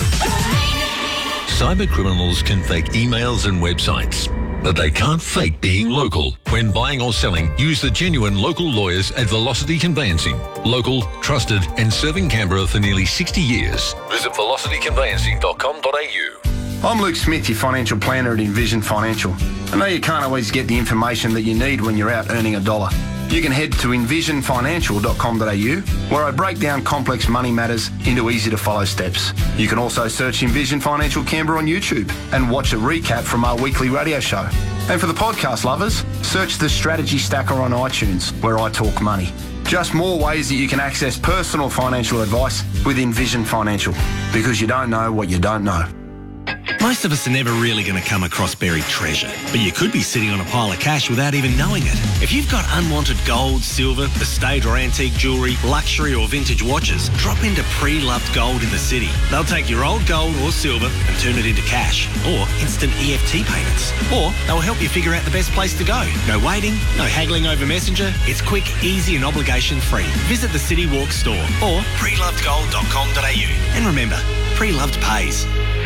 Cyber criminals can fake emails and websites, but they can't fake being local. When buying or selling, use the genuine local lawyers at Velocity Conveyancing. Local, trusted, and serving Canberra for nearly sixty years. Visit velocity conveyancing dot com dot a u. I'm Luke Smith, your financial planner at Envision Financial. I know you can't always get the information that you need when you're out earning a dollar. You can head to envision financial dot com dot a u, where I break down complex money matters into easy-to-follow steps. You can also search Envision Financial Canberra on YouTube and watch a recap from our weekly radio show. And for the podcast lovers, search the Strategy Stacker on iTunes, where I talk money. Just more ways that you can access personal financial advice with Envision Financial, because you don't know what you don't know. Most of us are never really going to come across buried treasure, but you could be sitting on a pile of cash without even knowing it. If you've got unwanted gold, silver, estate or antique jewellery, luxury or vintage watches, drop into Pre-Loved Gold in the city. They'll take your old gold or silver and turn it into cash, or instant E F T payments. Or they'll help you figure out the best place to go. No waiting, no haggling over Messenger. It's quick, easy and obligation free. Visit the City Walk store or pre loved gold dot com dot a u. And remember, Pre-Loved pays.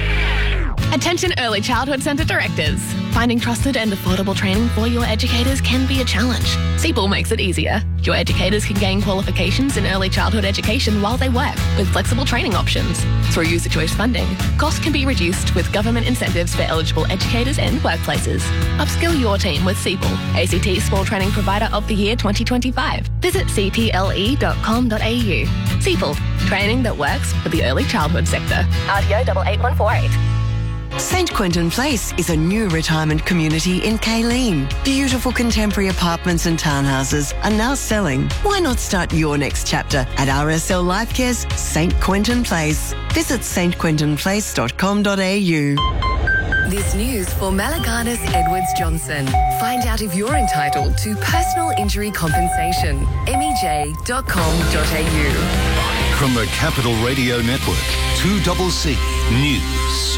Attention early childhood centre directors. Finding trusted and affordable training for your educators can be a challenge. C E P L makes it easier. Your educators can gain qualifications in early childhood education while they work, with flexible training options. Through user choice funding, costs can be reduced with government incentives for eligible educators and workplaces. Upskill your team with C E P L, A C T Small Training Provider of the Year twenty twenty-five. Visit c p l e dot com dot a u. C E P L, training that works for the early childhood sector. R T O eight eight one four eight. Saint Quentin Place is a new retirement community in Kayleen. Beautiful contemporary apartments and townhouses are now selling. Why not start your next chapter at R S L Lifecare's Saint Quentin Place? Visit st quentin place dot com dot a u. This news for Malaganas Edwards Johnson. Find out if you're entitled to personal injury compensation. m e j dot com dot a u. From the Capital Radio Network, two C C News.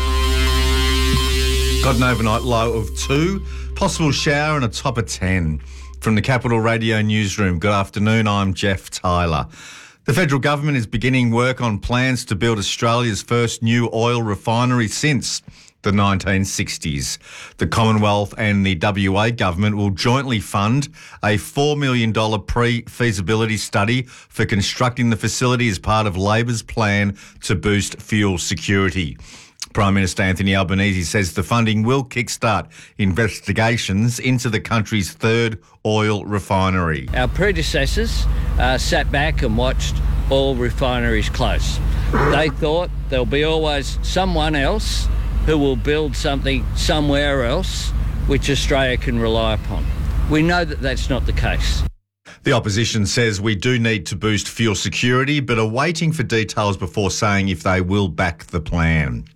Got an overnight low of two, possible shower and a top of ten. From the Capital Radio Newsroom, good afternoon, I'm Jeff Tyler. The federal government is beginning work on plans to build Australia's first new oil refinery since the nineteen sixties. The Commonwealth and the W A government will jointly fund a four million dollars pre-feasibility study for constructing the facility as part of Labor's plan to boost fuel security. Prime Minister Anthony Albanese says the funding will kickstart investigations into the country's third oil refinery. Our predecessors uh, sat back and watched oil refineries close. They thought there'll be always someone else who will build something somewhere else which Australia can rely upon. We know that that's not the case. The opposition says we do need to boost fuel security, but are waiting for details before saying if they will back the plan.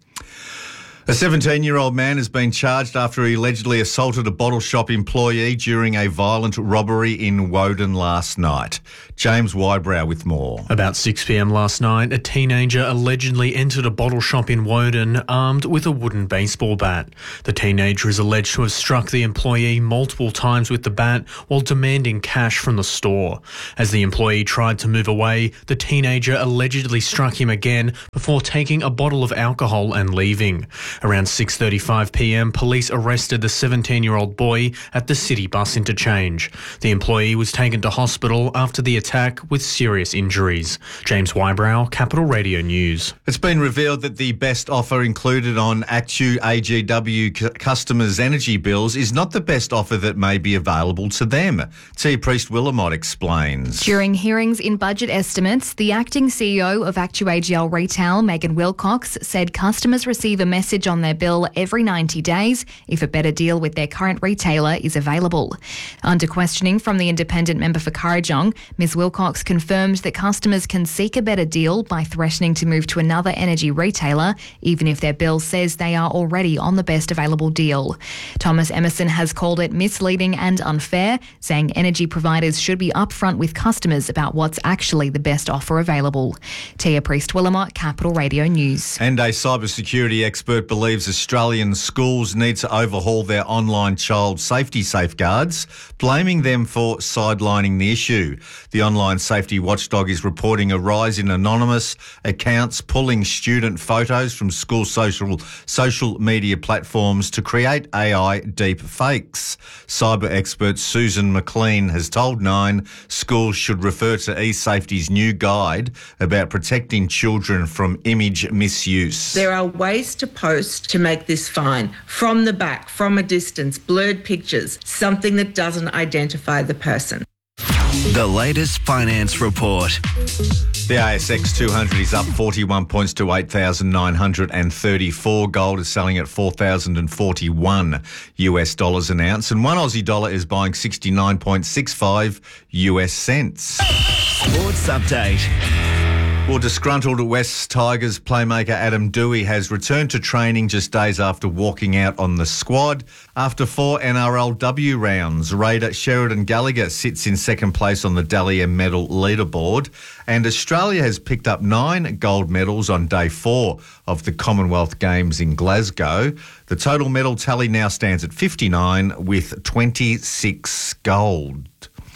A seventeen-year-old man has been charged after he allegedly assaulted a bottle shop employee during a violent robbery in Woden last night. James Wybrow with more. About six p m last night, a teenager allegedly entered a bottle shop in Woden armed with a wooden baseball bat. The teenager is alleged to have struck the employee multiple times with the bat while demanding cash from the store. As the employee tried to move away, the teenager allegedly struck him again before taking a bottle of alcohol and leaving. Around six thirty-five p m, police arrested the seventeen-year-old boy at the city bus interchange. The employee was taken to hospital after the attack with serious injuries. James Wybrow, Capital Radio News. It's been revealed that the best offer included on Actu A G W c- customers' energy bills is not the best offer that may be available to them. T. Priest-Willamot explains. During hearings in budget estimates, the acting C E O of Actu A G L Retail, Megan Wilcox, said customers receive a message on their bill every ninety days if a better deal with their current retailer is available. Under questioning from the independent member for Kurrajong, Miz Wilcox confirmed that customers can seek a better deal by threatening to move to another energy retailer, even if their bill says they are already on the best available deal. Thomas Emerson has called it misleading and unfair, saying energy providers should be upfront with customers about what's actually the best offer available. Tia Priest-Willamot, Capital Radio News. And a cybersecurity expert believes Australian schools need to overhaul their online child safety safeguards, blaming them for sidelining the issue. The online safety watchdog is reporting a rise in anonymous accounts pulling student photos from school social social media platforms to create A I deep fakes. Cyber expert Susan McLean has told Nine schools should refer to eSafety's new guide about protecting children from image misuse. There are ways to post to make this fine. From the back, from a distance, blurred pictures, something that doesn't identify the person. The latest finance report. The A S X two hundred is up forty-one points to eight thousand nine hundred thirty-four. Gold is selling at four thousand forty-one U S dollars an ounce, and one Aussie dollar is buying sixty-nine point six five U S cents. Sports update. Well, disgruntled West Tigers playmaker Adam Dewey has returned to training just days after walking out on the squad. After four N R L W rounds, Raider Sheridan Gallagher sits in second place on the Dahlia medal leaderboard, and Australia has picked up nine gold medals on day four of the Commonwealth Games in Glasgow. The total medal tally now stands at fifty-nine with twenty-six gold.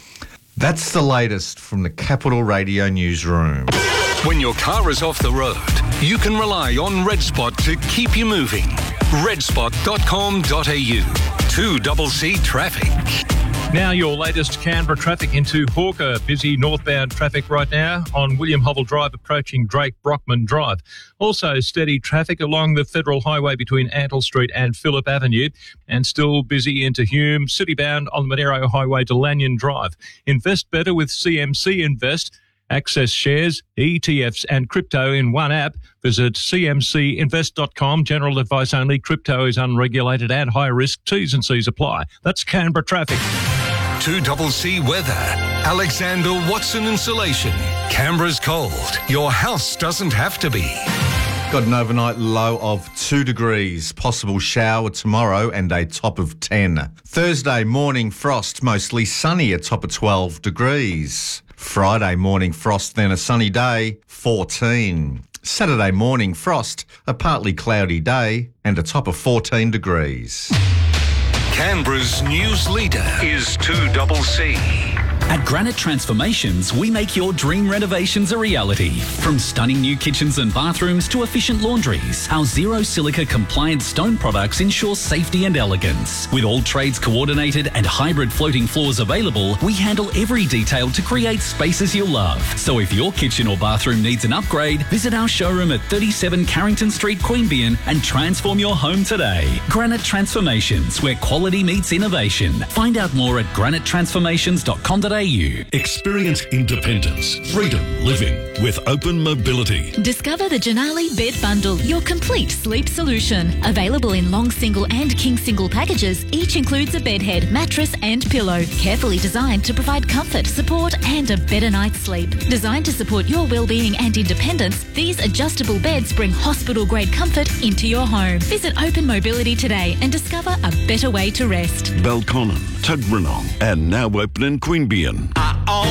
That's the latest from the Capital Radio newsroom. When your car is off the road, you can rely on RedSpot to keep you moving. red spot dot com dot a u. two C C traffic. Now your latest Canberra traffic into Hawker. Busy northbound traffic right now on William Hovell Drive approaching Drake Brockman Drive. Also steady traffic along the Federal Highway between Antle Street and Phillip Avenue, and still busy into Hume. Citybound on the Monero Highway to Lanyon Drive. Invest better with C M C Invest. Access shares, E T Fs and crypto in one app. Visit c m c invest dot com. General advice only. Crypto is unregulated and high risk. T's and C's apply. That's Canberra traffic. two C C weather. Alexander Watson Insulation. Canberra's cold. Your house doesn't have to be. Got an overnight low of two degrees. Possible shower tomorrow and a top of ten. Thursday morning frost, mostly sunny, a top of twelve degrees. Friday morning frost, then a sunny day, fourteen. Saturday morning frost, a partly cloudy day and a top of fourteen degrees. Canberra's news leader is two C C. At Granite Transformations, we make your dream renovations a reality. From stunning new kitchens and bathrooms to efficient laundries, our zero silica compliant stone products ensure safety and elegance. With all trades coordinated and hybrid floating floors available, we handle every detail to create spaces you'll love. So if your kitchen or bathroom needs an upgrade, visit our showroom at thirty-seven Carrington Street, Queanbeyan, and transform your home today. Granite Transformations, where quality meets innovation. Find out more at granite transformations dot com dot a a u. Experience independence, freedom living with Open Mobility. Discover the Janali Bed Bundle, your complete sleep solution. Available in long single and king single packages, each includes a bed head, mattress and pillow. Carefully designed to provide comfort, support and a better night's sleep. Designed to support your well-being and independence, these adjustable beds bring hospital-grade comfort into your home. Visit Open Mobility today and discover a better way to rest. Belconnen, Tuggeranong, and now open in Queanbeyan.